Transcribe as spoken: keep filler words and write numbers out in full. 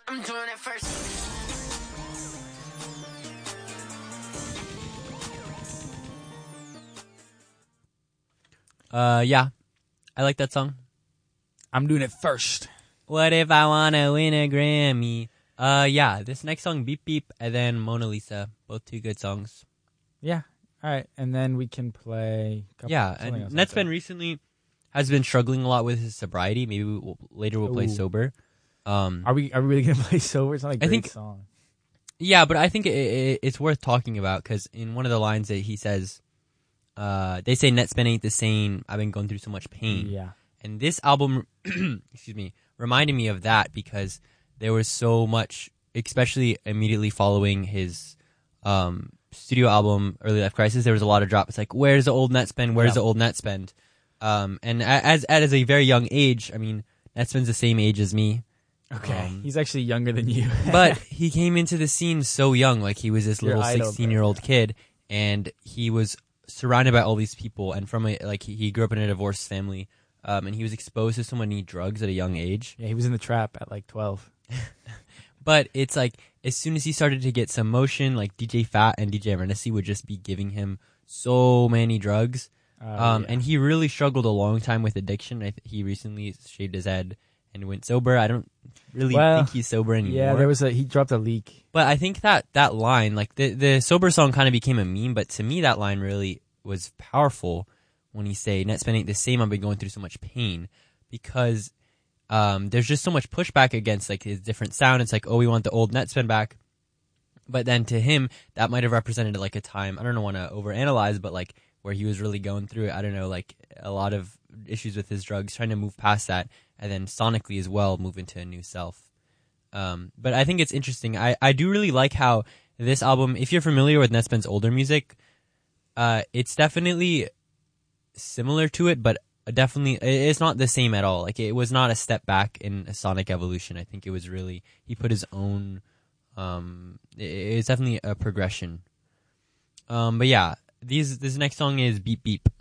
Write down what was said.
I'm doing it first. Uh, yeah, I like that song. I'm doing it first. What if I wanna win a Grammy? Uh, yeah, this next song, Beep Beep, and then Mona Lisa, both two good songs. Yeah. All right, and then we can play. a couple- Yeah, something and else Netspend after. recently has been struggling a lot with his sobriety. Maybe we will, later we'll play Ooh. sober. Um, Are we? Are we really gonna play sober? It's not a I great think- song. yeah, but I think it, it, it's worth talking about because in one of the lines that he says, uh, they say Netspend ain't the same. I've been going through so much pain. Yeah. And this album, excuse me, reminded me of that because there was so much, especially immediately following his um, studio album, Early Life Crisis, there was a lot of drop. It's like, where's the old Netspend? Where's Yeah. the old Netspend? Um, and a- as as a very young age, I mean, Netspend's the same age as me. Okay. Um, He's actually younger than you. but he came into the scene so young, like he was this Your little idol, sixteen-year-old bro, yeah. kid, and he was surrounded by all these people, and from a, like he, he grew up in a divorced family, um, and he was exposed to so many drugs at a young age. yeah, he was in the trap at like twelve. But it's like as soon as he started to get some motion, like D J Fat and D J Renesee would just be giving him so many drugs, Uh, um, yeah. and he really struggled a long time with addiction. I th- he recently shaved his head and went sober. I don't really Well, think he's sober anymore. yeah, there was a he dropped a leak. But I think that that line, like the the sober song, kind of became a meme. But to me, that line really was powerful when he say Netspend ain't the same. I've been going through so much pain because um, there's just so much pushback against like his different sound. It's like, oh, we want the old Netspend back. But then to him, that might have represented like a time. I don't want to overanalyze, but like where he was really going through it. I don't know, like a lot of issues with his drugs, trying to move past that, and then sonically as well, move into a new self. Um, but I think it's interesting. I, I do really like how this album, if you're familiar with Netspend's older music, uh, it's definitely similar to it, but definitely it's not the same at all. Like it was not a step back in a sonic evolution. I think it was really, he put his own, um, it's definitely a progression. Um, but yeah, these, this next song is Beep Beep.